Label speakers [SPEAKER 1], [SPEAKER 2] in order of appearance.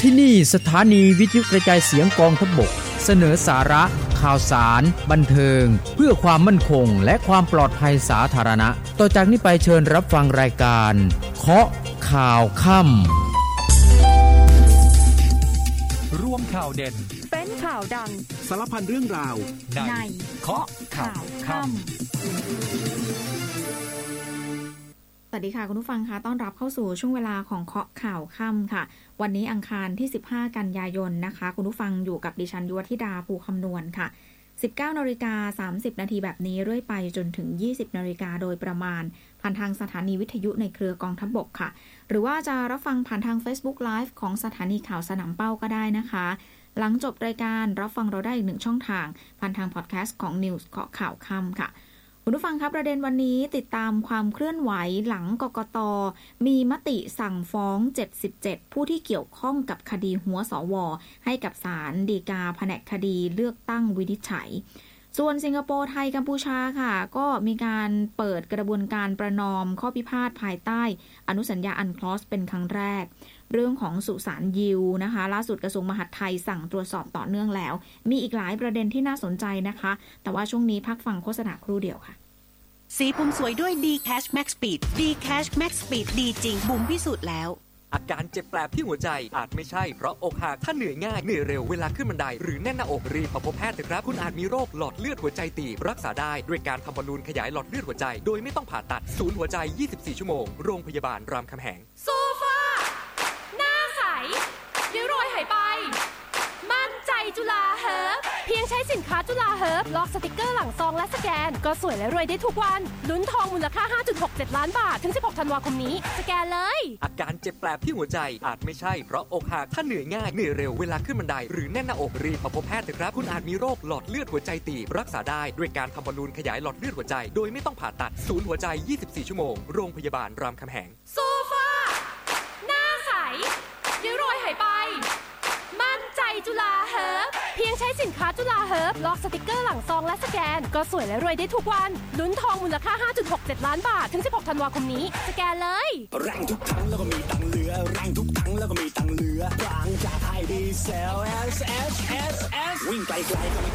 [SPEAKER 1] ที่นี่สถานีวิทยุกระจายเสียงกองทัพบกเสนอสาระข่าวสารบันเทิงเพื่อความมั่นคงและความปลอดภัยสาธารณะต่อจากนี้ไปเชิญรับฟังรายการเคาะข่าวค่ำ
[SPEAKER 2] ร่วมข่าวเด่น
[SPEAKER 3] เป็นข่าวดัง
[SPEAKER 4] สารพันเรื่องราว
[SPEAKER 3] ในเคาะข่าวค่ำสวัสดีค่ะคุณผู้ฟังคะต้อนรับเข้าสู่ช่วงเวลาของเคาะข่าวค่ำค่ะวันนี้อังคารที่15กันยายนนะคะคุณผู้ฟังอยู่กับดิฉันยุวธิดาภูคำนวณค่ะ 19:30 นาทีแบบนี้เรื่อยไปจนถึง 20 นาฬิกาโดยประมาณผ่านทางสถานีวิทยุในเครือกองทัพบกค่ะหรือว่าจะรับฟังผ่านทาง Facebook Live ของสถานีข่าวสนามเป้าก็ได้นะคะหลังจบรายการรับฟังเราได้อีก1ช่องทางผ่านทางพอดแคสต์ของ News เคาะข่าวค่ำค่ะคุณผู้ฟังครับประเด็นวันนี้ติดตามความเคลื่อนไหวหลังกกต.มีมติสั่งฟ้อง77ผู้ที่เกี่ยวข้องกับคดีหัวสว.ให้กับศาลฎีกาแผนกคดีเลือกตั้งวินิจฉัยส่วนสิงคโปร์ไทยกัมพูชาค่ะก็มีการเปิดกระบวนการประนอมข้อพิพาทภายใต้อนุสัญญาอันคลอสเป็นครั้งแรกเรื่องของสุสานยิวนะคะล่าสุดกระทรวงมหาดไทยสั่งตรวจสอบต่อเนื่องแล้วมีอีกหลายประเด็นที่น่าสนใจนะคะแต่ว่าช่วงนี้พักฟังโฆษณาครู่เดียวค่ะ
[SPEAKER 5] สีผมสวยด้วย D-Cash Max Speed D-Cash Max Speed ดีจริงบุ๋มพิสูจน์แล้ว
[SPEAKER 2] อาการเจ็บแปลบที่หัวใจอาจไม่ใช่เพราะอกหักถ้าเหนื่อยง่ายเหนื่อยเร็วเวลาขึ้นบันไดหรือแน่นหน้าอกรีบมาพบแพทย์เถอะครับคุณอาจมีโรคหลอดเลือดหัวใจตีบรักษาได้ด้วยการทำบอลลูนขยายหลอดเลือดหัวใจโดยไม่ต้องผ่าตัดศูนย์หัวใจ24ชั่วโมงโรงพยาบาลรามคำแหง
[SPEAKER 6] โซฟาหน้าใสริ้วรอยหายไปมั่นใจจุฬาเฮิร์บเพียงใช้สินค้าจุฬาเฮิร์บล็อกสติกเกอร์หลังซองและสแกนก็สวยและรวยได้ทุกวันลุ้นทองมูลค่า 5.67 ล้านบาทถึง16ธันวาคมนี้สแกนเลย
[SPEAKER 2] อาการเจ็บแปลบที่หัวใจอาจไม่ใช่เพราะอกหักถ้าเหนื่อยง่ายเหนื่อยเร็วเวลาขึ้นบันไดหรือแน่นหน้าอกรีบมาพบแพทย์เถอะครับคุณอาจมีโรคหลอดเลือดหัวใจตีบรักษาได้ด้วยการทำบอลลูนขยายหลอดเลือดหัวใจโดยไม่ต้องผ่าตัดศูนย์หัวใจ24ชั่วโมงโรงพยาบาลรามคำแหง
[SPEAKER 6] โซฟาหน้าใสริ้วรอยหายไปมั่นใจจุฬาเฮิร์บเพียงใช้สินค้าจุฬาเฮิร์บล็อกสติกเกอร์หลังซองและสแกนก็สวยและรวยได้ทุกวันลุ้นทองมูลค่า 5.67 ล้านบาทถึง16ธันวาคมนี้สแกนเลย
[SPEAKER 4] แรงทุกครั้งแล้วก็มีตังเหลือแรงทุกครั้งแล้วก็มีตังเหลือบางจากไทยดีเซล S วิ่งไกลๆก็ไม่